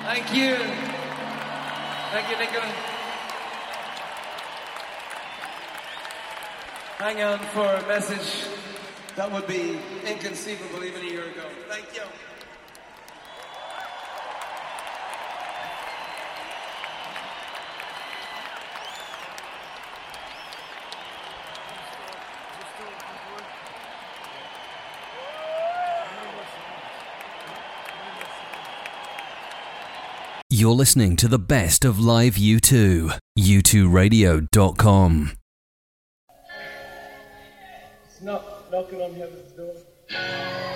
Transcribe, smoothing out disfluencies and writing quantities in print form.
Thank you. Thank you, Nicola. Hang on for a message that would be inconceivable even a year ago. Thank you. You're listening to the best of live U2. U2Radio.com. It's not knocking on heaven's door.